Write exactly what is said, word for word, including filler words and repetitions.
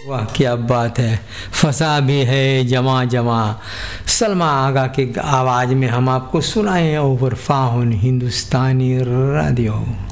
वाह क्या बात है, फंसा भी है जमा जमा। सलमा आगा के आवाज़ में हम आपको सुनाए ओवर फाउन हिंदुस्तानी रेडियो।